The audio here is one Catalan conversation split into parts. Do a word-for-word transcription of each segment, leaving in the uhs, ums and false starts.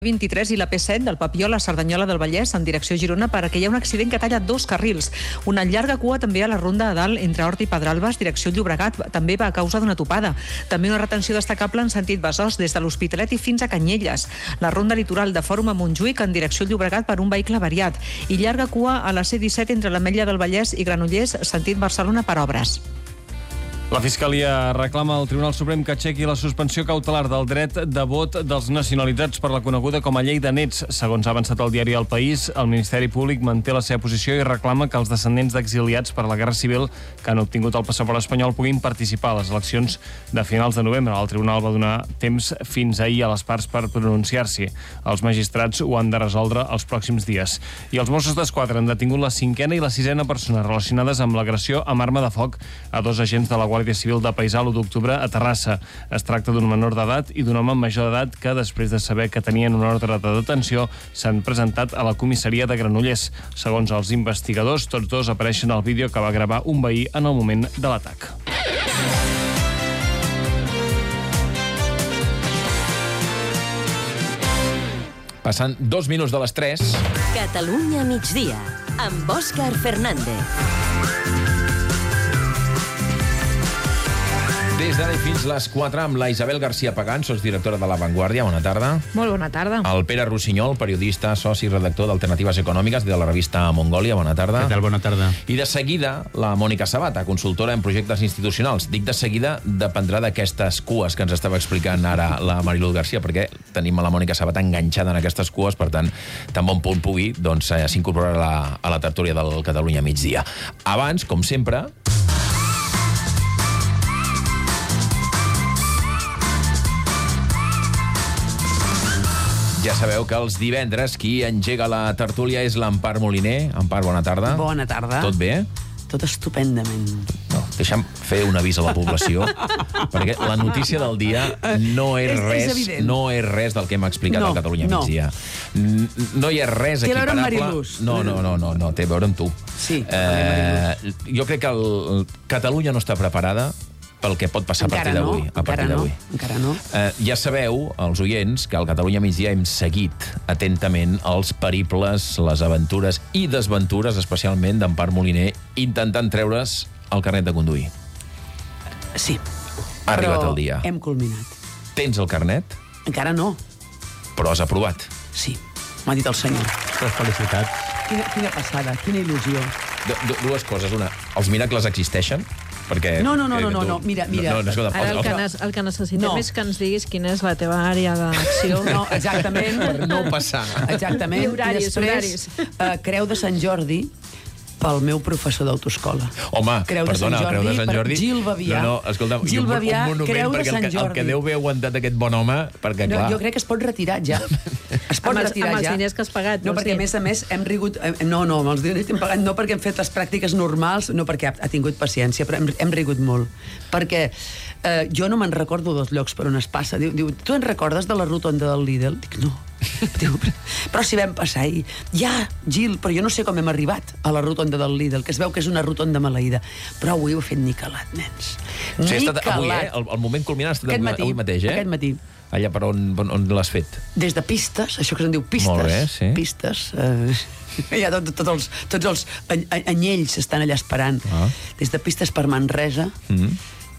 vint-i-tres i la P set del Papiol a Cerdanyola del Vallès en direcció a Girona perquè hi ha un accident que talla dos carrils. Una llarga cua també a la ronda de dalt entre Hort i Pedralbes, direcció Llobregat, també va a causa d'una topada. També una retenció destacable en sentit Besòs des de l'Hospitalet i fins a Canyelles. La ronda litoral de Fòrum a Montjuïc en direcció Llobregat per un vehicle variat. I llarga cua a la C disset entre l'Ametlla del Vallès i Granollers, sentit Barcelona per obres. La Fiscalia reclama al Tribunal Suprem que aixequi la suspensió cautelar del dret de vot dels nacionalitzats per la coneguda com a llei de nets. Segons ha avançat el diari El País, el Ministeri Públic manté la seva posició i reclama que els descendents d'exiliats per la Guerra Civil que han obtingut el passaport espanyol puguin participar a les eleccions de finals de novembre. El Tribunal va donar temps fins ahir a les parts per pronunciar-s'hi. Els magistrats ho han de resoldre els pròxims dies. I els Mossos d'Esquadra han detingut la cinquena i la sisena persones relacionades amb l'agressió amb arma de foc a dos agents de la Guàrdia Civil de Paisà l'u d'octubre a Terrassa. Es tracta d'un menor d'edat i d'un home major d'edat que, després de saber que tenien un ordre de detenció, s'han presentat a la comissaria de Granollers. Segons els investigadors, tots dos apareixen al vídeo que va gravar un veí en el moment de l'atac. Passant dos minuts de les tres. Catalunya migdia, amb Òscar Fernández. Des d'ara fins les quatre amb la Isabel García Pagán, sotsdirectora de La Vanguardia. Bona tarda. Molt bona tarda. El Pere Rossinyol, periodista, soci i redactor d'Alternatives Econòmiques de la revista Mongòlia. Bona tarda. Què tal? Bona tarda. I de seguida, la Mònica Sabata, consultora en projectes institucionals. Dic de seguida, dependrà d'aquestes cues que ens estava explicant ara la Mariluz García, perquè tenim a la Mònica Sabata enganxada en aquestes cues, per tant, tan bon punt pugui, doncs, eh, s'incorporarà a, la, a la tertúlia del Catalunya migdia. Abans, com sempre... Ja sabeu que els divendres qui engega la tertúlia és l'Empar Moliner. Empar, bona tarda. Bona tarda. Tot bé? Tot estupendament. No, deixa'm fer un avís a la població, perquè la notícia del dia no és, És- és res, evident. no és res del que hem explicat No, al Catalunya no. migdia. N- No hi ha res Té a veure amb equiparable... Mariluz. No, no, no, no, no, té a veure amb tu. Sí, eh, jo crec que el, Catalunya no està preparada pel que pot passar Encara a partir no, d'avui. A encara partir no, d'avui. encara no. Eh, ja sabeu, els oients, que al Catalunya migdia hem seguit atentament els periples, les aventures i desventures, especialment d'Empar Moliner, intentant treure's el carnet de conduir. Sí. Ha arribat Però el dia. hem culminat. Tens el carnet, Encara no. però has aprovat. Sí. M'ha dit el senyor. Pues felicitats. Quina, quina passada, quina il·lusió. Du du dues coses. Una, els miracles existeixen? Perquè... No, no, no, crec no, que no, tu- no, mira, mira. No, no, escolta, Ara el els- que, els- ne el que necessitem No. és que ens diguis quina és la teva àrea d'acció. No, exactament. Per no passar. Exactament. I horaris, I després, eh, Creu de Sant Jordi pel meu professor d'autoescola. Home, Creu de perdona, Sant Creu de Jordi Sant per Jordi... Gil Bavià. No, no, escolta, i Gil un, Bavià, un monument Creu de perquè el, Sant que- el que Jordi. deu haver aguantat aquest bon home, perquè, No, clar... jo crec que es pot retirar ja. Es pot Amb els- retirar amb els ja. diners que has pagat, No, vols perquè dir? a més a més hem rigut... eh, No, no, amb els diners que hem pagat no perquè hem fet les pràctiques normals, no perquè ha, ha tingut paciència, però hem, hem rigut molt. Perquè eh, jo no me'n recordo dels llocs per on es passa. Diu, diu, tu en recordes de la rotonda del Lidl? Dic, no. Diu, però si vam passar ahir. Ja, Gil, però jo no sé com hem arribat a la rotonda del Lidl, que es veu que és una rotonda maleïda. Però avui ho he fet ni calat, nens. O sigui, ha estat Ni avui, eh? calat. El, el moment culminant ha estat Aquest avui, matí, avui mateix, eh? aquest matí. Allà per on, on, on l'has fet? Des de pistes, això que se'n diu pistes. Molt bé, sí. Pistes. Eh, hi ha tot, tots els, tots els any, anyells estan allà esperant. Ah. Des de pistes per Manresa. Mm.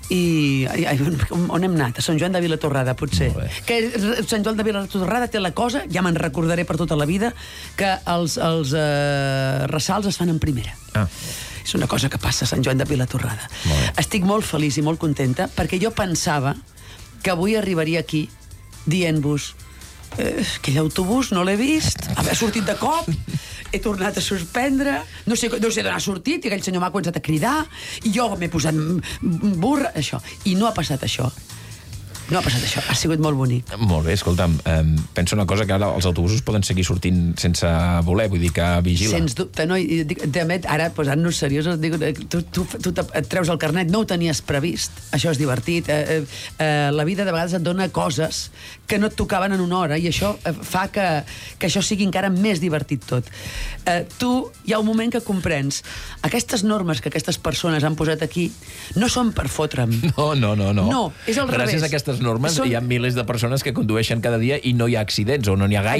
I ai, ai, on hem anat? A Sant Joan de Vilatorrada, potser. Molt bé. Que Sant Joan de Vilatorrada té la cosa, ja me'n recordaré per tota la vida, que els, els eh, ressalts es fan en primera. Ah. És una cosa que passa a Sant Joan de Vilatorrada. Molt bé. Estic molt feliç i molt contenta perquè jo pensava que avui arribaria aquí dient-vos eh, aquell autobús no l'he vist, haver sortit de cop, he tornat a suspendre, no sé, no sé d'on ha sortit, i aquell senyor m'ha començat a cridar, i jo m'he posat burra, això. I no ha passat això. No ha passat això, ha sigut molt bonic. Molt bé, escolta'm, eh, penso una cosa, que ara els autobusos poden seguir sortint sense voler, vull dir que vigila. Sens dubte, no? I dic, Demet, ara, posant-nos seriosos, dic, tu, tu, tu te- et treus el carnet, no ho tenies previst, això és divertit. Eh, eh, eh, la vida de vegades et dona coses que no et tocaven en una hora, i això eh, fa que, que això sigui encara més divertit tot. Eh, tu, hi ha un moment que comprens, aquestes normes que aquestes persones han posat aquí no són per fotre'm. No, no, no, no. No, és al Gràcies revés. a aquestes normes, Són... hi ha milers de persones que condueixen cada dia i no hi ha accidents, o no n'hi ha gaire.